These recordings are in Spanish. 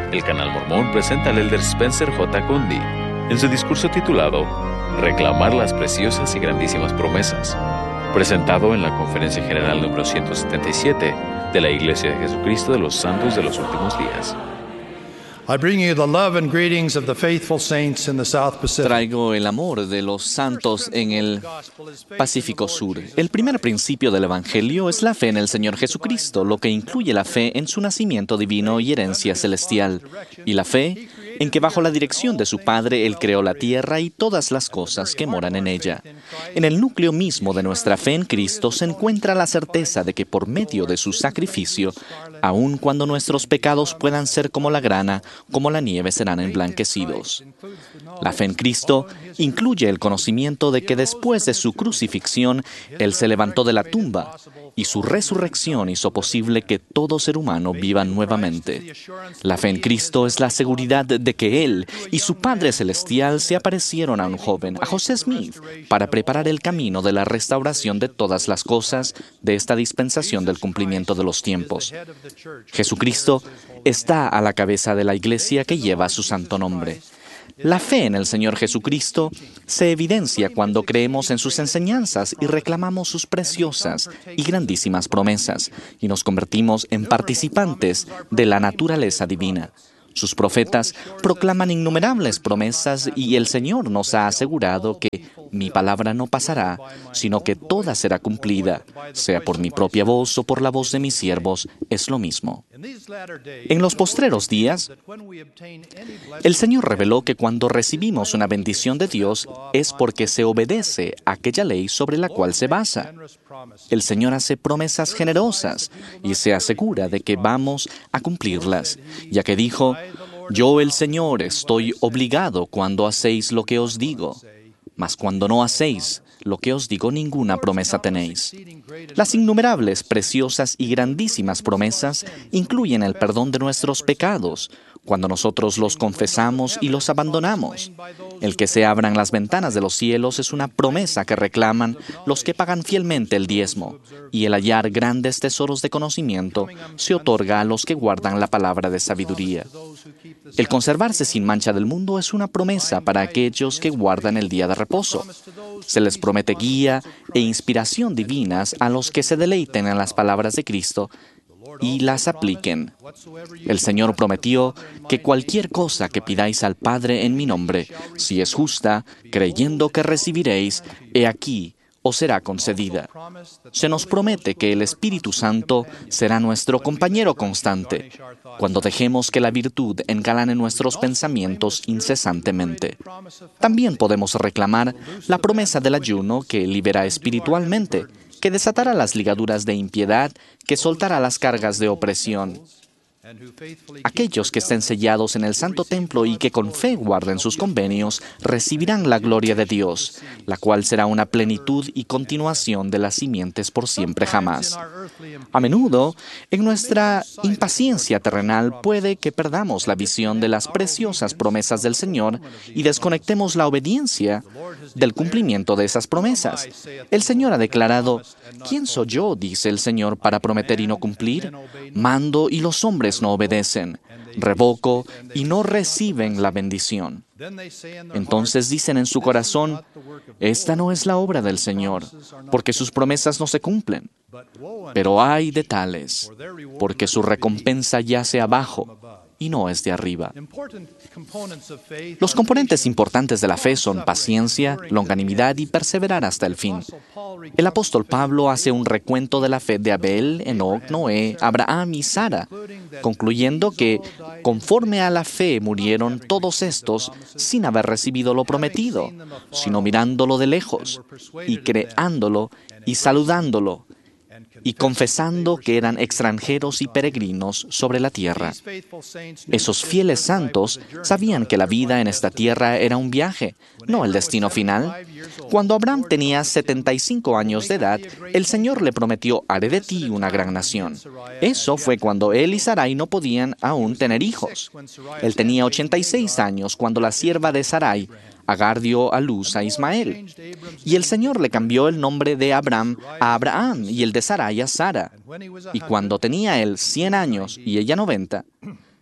El Canal Mormón presenta al elder Spencer J. Condi en su discurso titulado Reclamar las preciosas y grandísimas promesas, presentado en la Conferencia General número 177 de la Iglesia de Jesucristo de los Santos de los Últimos Días. Traigo el amor de los santos en el Pacífico Sur. El primer principio del Evangelio es la fe en el Señor Jesucristo, lo que incluye la fe en su nacimiento divino y herencia celestial, y la fe en que bajo la dirección de su Padre Él creó la tierra y todas las cosas que moran en ella. En el núcleo mismo de nuestra fe en Cristo se encuentra la certeza de que por medio de su sacrificio, aun cuando nuestros pecados puedan ser como la grana, como la nieve serán emblanquecidos. La fe en Cristo incluye el conocimiento de que después de su crucifixión, Él se levantó de la tumba y su resurrección hizo posible que todo ser humano viva nuevamente. La fe en Cristo es la seguridad de que Él y su Padre Celestial se aparecieron a un joven, a José Smith, para preparar el camino de la restauración de todas las cosas de esta dispensación del cumplimiento de los tiempos. Jesucristo está a la cabeza de la iglesia que lleva su santo nombre. La fe en el Señor Jesucristo se evidencia cuando creemos en sus enseñanzas y reclamamos sus preciosas y grandísimas promesas, y nos convertimos en participantes de la naturaleza divina. Sus profetas proclaman innumerables promesas y el Señor nos ha asegurado que mi palabra no pasará, sino que toda será cumplida, sea por mi propia voz o por la voz de mis siervos, es lo mismo. En los postreros días, el Señor reveló que cuando recibimos una bendición de Dios es porque se obedece a aquella ley sobre la cual se basa. El Señor hace promesas generosas y se asegura de que vamos a cumplirlas, ya que dijo, «Yo, el Señor, estoy obligado cuando hacéis lo que os digo, mas cuando no hacéis lo que os digo, ninguna promesa tenéis». Las innumerables, preciosas y grandísimas promesas incluyen el perdón de nuestros pecados, cuando nosotros los confesamos y los abandonamos. El que se abran las ventanas de los cielos es una promesa que reclaman los que pagan fielmente el diezmo, y el hallar grandes tesoros de conocimiento se otorga a los que guardan la palabra de sabiduría. El conservarse sin mancha del mundo es una promesa para aquellos que guardan el día de reposo. Se les promete guía e inspiración divinas a los que se deleiten en las palabras de Cristo y las apliquen. El Señor prometió que cualquier cosa que pidáis al Padre en mi nombre, si es justa, creyendo que recibiréis, he aquí, os será concedida. Se nos promete que el Espíritu Santo será nuestro compañero constante, cuando dejemos que la virtud engalane nuestros pensamientos incesantemente. También podemos reclamar la promesa del ayuno que libera espiritualmente, que desatará las ligaduras de impiedad, que soltará las cargas de opresión. Aquellos que estén sellados en el santo templo y que con fe guarden sus convenios, recibirán la gloria de Dios, la cual será una plenitud y continuación de las simientes por siempre jamás. A menudo, en nuestra impaciencia terrenal puede que perdamos la visión de las preciosas promesas del Señor y desconectemos la obediencia del cumplimiento de esas promesas. El Señor ha declarado, «¿Quién soy yo?», dice el Señor, «para prometer y no cumplir? Mando y los hombres no obedecen, revoco y no reciben la bendición». Entonces dicen en su corazón, «Esta no es la obra del Señor, porque sus promesas no se cumplen». Pero ay de tales, porque su recompensa yace abajo y no es de arriba. Los componentes importantes de la fe son paciencia, longanimidad y perseverar hasta el fin. El apóstol Pablo hace un recuento de la fe de Abel, Enoc, Noé, Abraham y Sara, concluyendo que conforme a la fe murieron todos estos sin haber recibido lo prometido, sino mirándolo de lejos y creándolo y saludándolo, y confesando que eran extranjeros y peregrinos sobre la tierra. Esos fieles santos sabían que la vida en esta tierra era un viaje, no el destino final. Cuando Abraham tenía 75 años de edad, el Señor le prometió, «Haré de ti una gran nación». Eso fue cuando él y Sarai no podían aún tener hijos. Él tenía 86 años cuando la sierva de Sarai, Agar, dio a luz a Ismael. Y el Señor le cambió el nombre de Abraham a Abraham y el de Sarai a Sara. Y cuando tenía él 100 años y ella 90,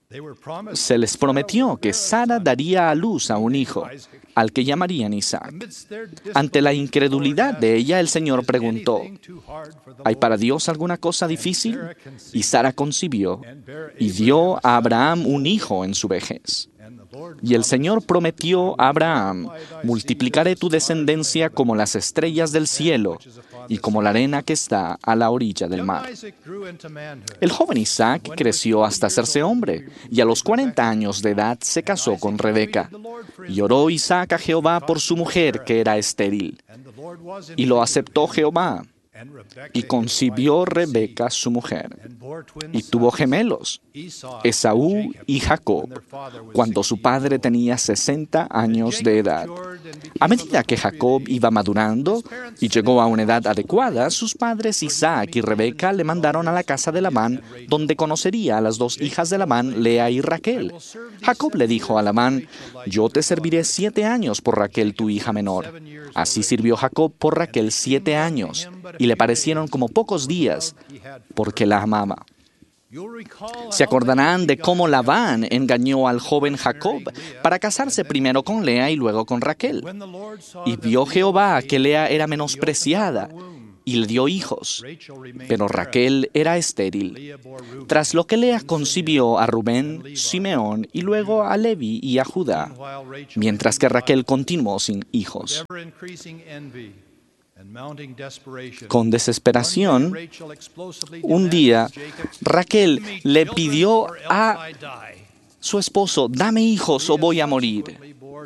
Se les prometió que Sara daría a luz a un hijo, al que llamarían Isaac. Ante la incredulidad de ella, el Señor preguntó, ¿hay para Dios alguna cosa difícil? Y Sara concibió y dio a Abraham un hijo en su vejez. Y el Señor prometió a Abraham, multiplicaré tu descendencia como las estrellas del cielo y como la arena que está a la orilla del mar. El joven Isaac creció hasta hacerse hombre, y a los 40 años de edad se casó con Rebeca. Y oró Isaac a Jehová por su mujer, que era estéril. Y lo aceptó Jehová. Y concibió Rebeca su mujer, y tuvo gemelos, Esaú y Jacob, cuando su padre tenía 60 años de edad. A medida que Jacob iba madurando y llegó a una edad adecuada, sus padres Isaac y Rebeca le mandaron a la casa de Labán, donde conocería a las dos hijas de Labán, Lea y Raquel. Jacob le dijo a Labán, yo te serviré 7 años por Raquel, tu hija menor. Así sirvió Jacob por Raquel 7 años, y le parecieron como pocos días, porque la amaba. Se acordarán de cómo Labán engañó al joven Jacob para casarse primero con Lea y luego con Raquel. Y vio Jehová que Lea era menospreciada, y le dio hijos, pero Raquel era estéril. Tras lo que Lea concibió a Rubén, Simeón y luego a Levi y a Judá, mientras que Raquel continuó sin hijos. Con desesperación, un día Raquel le pidió a su esposo, dame hijos o voy a morir.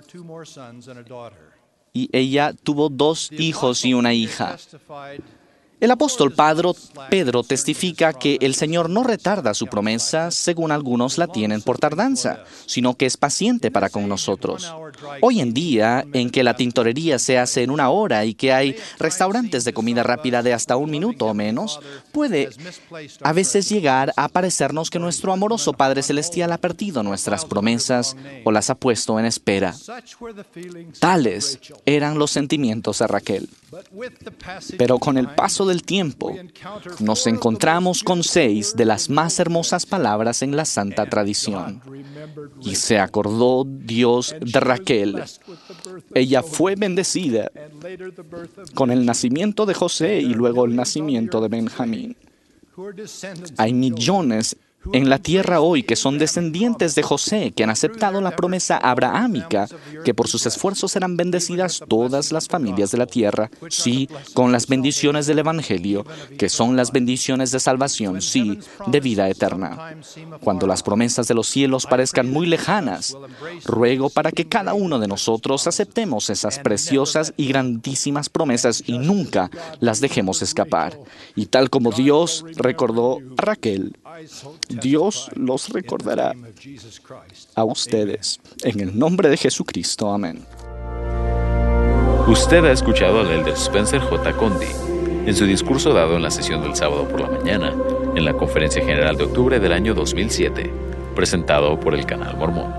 Y ella tuvo 2 hijos y una hija. El apóstol Pedro testifica que el Señor no retarda su promesa, según algunos la tienen por tardanza, sino que es paciente para con nosotros. Hoy en día, en que la tintorería se hace en 1 hora y que hay restaurantes de comida rápida de hasta 1 minuto o menos, puede a veces llegar a parecernos que nuestro amoroso Padre Celestial ha perdido nuestras promesas o las ha puesto en espera. Tales eran los sentimientos de Raquel. Pero con el paso del tiempo, nos encontramos con 6 de las más hermosas palabras en la santa tradición. Y se acordó Dios de Raquel. Ella fue bendecida con el nacimiento de José y luego el nacimiento de Benjamín. Hay millones en la tierra hoy que son descendientes de José, que han aceptado la promesa abrahámica, que por sus esfuerzos serán bendecidas todas las familias de la tierra, sí, con las bendiciones del Evangelio, que son las bendiciones de salvación, sí, de vida eterna. Cuando las promesas de los cielos parezcan muy lejanas, ruego para que cada uno de nosotros aceptemos esas preciosas y grandísimas promesas y nunca las dejemos escapar. Y tal como Dios recordó a Raquel, Dios los recordará a ustedes. En el nombre de Jesucristo. Amén. Usted ha escuchado al elder Spencer J. Condi en su discurso dado en la sesión del sábado por la mañana en la Conferencia General de octubre del año 2007, presentado por el Canal Mormón.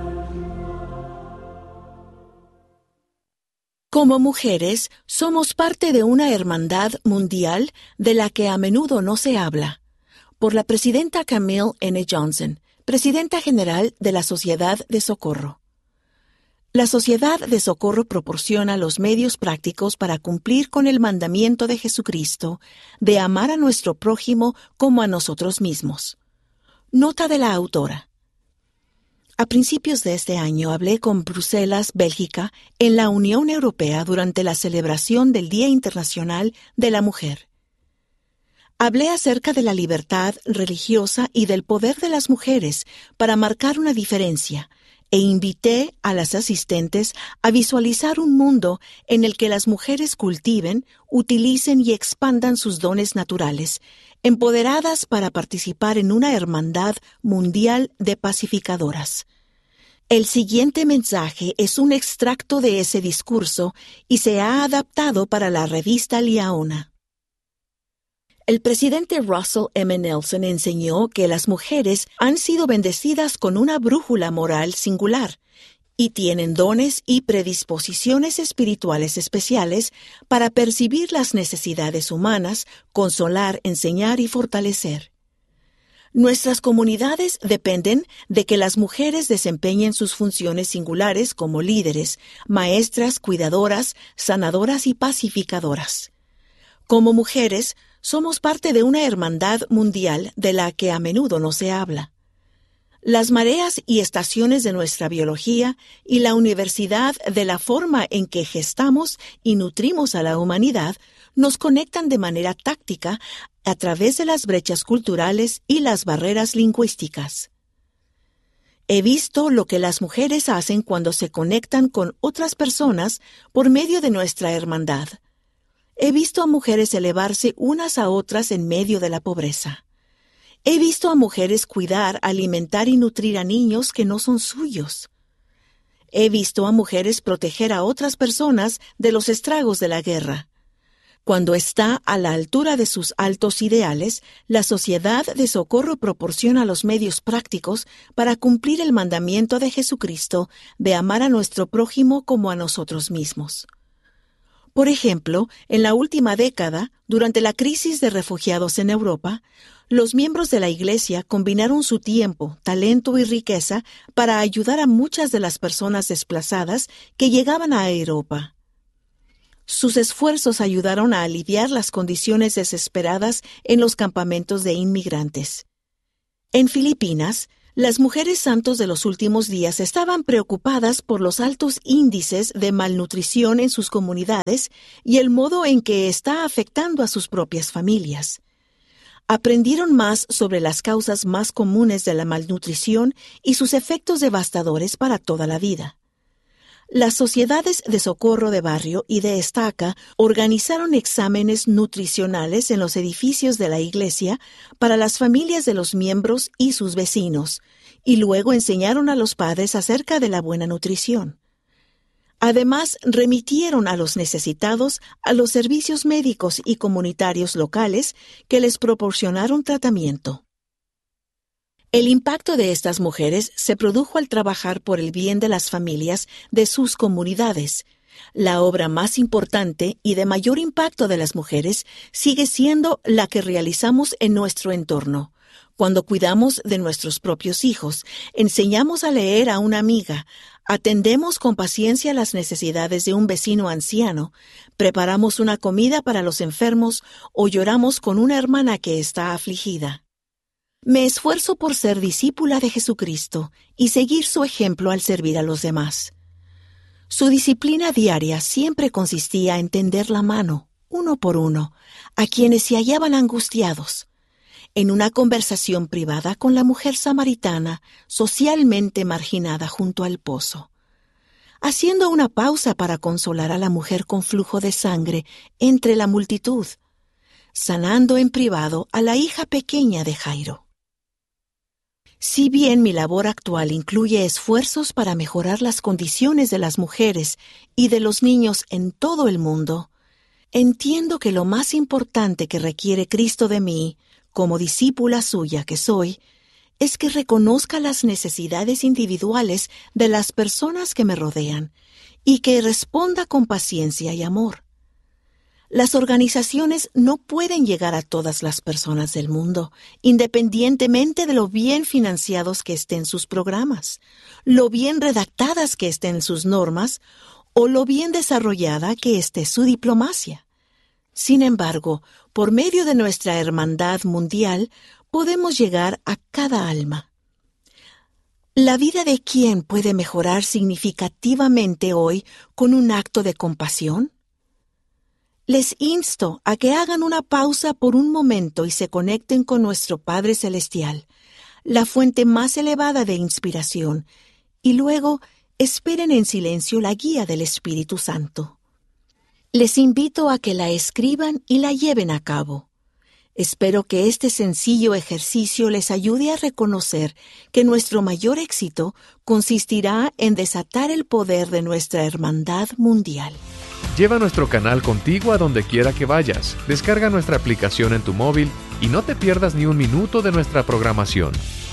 Como mujeres, somos parte de una hermandad mundial de la que a menudo no se habla. Por la presidenta Camille N. Johnson, presidenta general de la Sociedad de Socorro. La Sociedad de Socorro proporciona los medios prácticos para cumplir con el mandamiento de Jesucristo de amar a nuestro prójimo como a nosotros mismos. Nota de la autora. A principios de este año hablé con Bruselas, Bélgica, en la Unión Europea durante la celebración del Día Internacional de la Mujer. Hablé acerca de la libertad religiosa y del poder de las mujeres para marcar una diferencia e invité a las asistentes a visualizar un mundo en el que las mujeres cultiven, utilicen y expandan sus dones naturales, empoderadas para participar en una hermandad mundial de pacificadoras. El siguiente mensaje es un extracto de ese discurso y se ha adaptado para la revista Liaona. El presidente Russell M. Nelson enseñó que las mujeres han sido bendecidas con una brújula moral singular y tienen dones y predisposiciones espirituales especiales para percibir las necesidades humanas, consolar, enseñar y fortalecer. Nuestras comunidades dependen de que las mujeres desempeñen sus funciones singulares como líderes, maestras, cuidadoras, sanadoras y pacificadoras. Como mujeres, somos parte de una hermandad mundial de la que a menudo no se habla. Las mareas y estaciones de nuestra biología y la universidad de la forma en que gestamos y nutrimos a la humanidad nos conectan de manera táctica a través de las brechas culturales y las barreras lingüísticas. He visto lo que las mujeres hacen cuando se conectan con otras personas por medio de nuestra hermandad. He visto a mujeres elevarse unas a otras en medio de la pobreza. He visto a mujeres cuidar, alimentar y nutrir a niños que no son suyos. He visto a mujeres proteger a otras personas de los estragos de la guerra. Cuando está a la altura de sus altos ideales, la Sociedad de Socorro proporciona los medios prácticos para cumplir el mandamiento de Jesucristo de amar a nuestro prójimo como a nosotros mismos. Por ejemplo, en la última década, durante la crisis de refugiados en Europa, los miembros de la Iglesia combinaron su tiempo, talento y riqueza para ayudar a muchas de las personas desplazadas que llegaban a Europa. Sus esfuerzos ayudaron a aliviar las condiciones desesperadas en los campamentos de inmigrantes. En Filipinas, las mujeres santos de los últimos días estaban preocupadas por los altos índices de malnutrición en sus comunidades y el modo en que está afectando a sus propias familias. Aprendieron más sobre las causas más comunes de la malnutrición y sus efectos devastadores para toda la vida. Las sociedades de socorro de barrio y de estaca organizaron exámenes nutricionales en los edificios de la iglesia para las familias de los miembros y sus vecinos, y luego enseñaron a los padres acerca de la buena nutrición. Además, remitieron a los necesitados a los servicios médicos y comunitarios locales que les proporcionaron tratamiento. El impacto de estas mujeres se produjo al trabajar por el bien de las familias de sus comunidades. La obra más importante y de mayor impacto de las mujeres sigue siendo la que realizamos en nuestro entorno. Cuando cuidamos de nuestros propios hijos, enseñamos a leer a una amiga, atendemos con paciencia las necesidades de un vecino anciano, preparamos una comida para los enfermos o lloramos con una hermana que está afligida. Me esfuerzo por ser discípula de Jesucristo y seguir su ejemplo al servir a los demás. Su disciplina diaria siempre consistía en tender la mano, uno por uno, a quienes se hallaban angustiados. En una conversación privada con la mujer samaritana, socialmente marginada junto al pozo. Haciendo una pausa para consolar a la mujer con flujo de sangre entre la multitud. Sanando en privado a la hija pequeña de Jairo. Si bien mi labor actual incluye esfuerzos para mejorar las condiciones de las mujeres y de los niños en todo el mundo, entiendo que lo más importante que requiere Cristo de mí, como discípula suya que soy, es que reconozca las necesidades individuales de las personas que me rodean y que responda con paciencia y amor. Las organizaciones no pueden llegar a todas las personas del mundo, independientemente de lo bien financiados que estén sus programas, lo bien redactadas que estén sus normas o lo bien desarrollada que esté su diplomacia. Sin embargo, por medio de nuestra hermandad mundial, podemos llegar a cada alma. ¿La vida de quién puede mejorar significativamente hoy con un acto de compasión? Les insto a que hagan una pausa por un momento y se conecten con nuestro Padre Celestial, la fuente más elevada de inspiración, y luego esperen en silencio la guía del Espíritu Santo. Les invito a que la escriban y la lleven a cabo. Espero que este sencillo ejercicio les ayude a reconocer que nuestro mayor éxito consistirá en desatar el poder de nuestra hermandad mundial. Lleva nuestro canal contigo a donde quiera que vayas. Descarga nuestra aplicación en tu móvil y no te pierdas ni un minuto de nuestra programación.